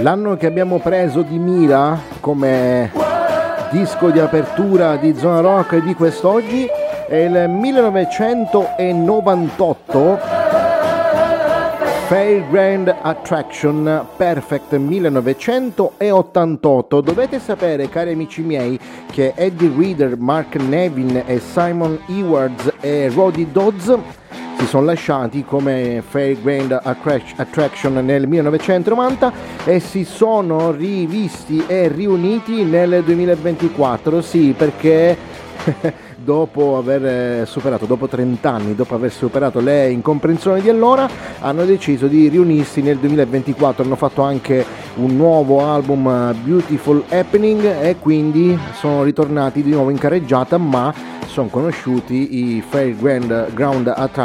L'anno che abbiamo preso di mira come disco di apertura di Zona Rock di quest'oggi è il 1998, Fairground Attraction, Perfect 1988. Dovete sapere, cari amici miei, che Eddie Reader, Mark Nevin e Simon Ewards e Roddy Dodds si sono lasciati come Fairground Attraction nel 1990 e si sono rivisti e riuniti nel 2024. Sì, perché dopo 30 anni, dopo aver superato le incomprensioni di allora, hanno deciso di riunirsi nel 2024. Hanno fatto anche un nuovo album, Beautiful Happening, e quindi sono ritornati di nuovo in carreggiata, ma sono conosciuti i Fairground Attraction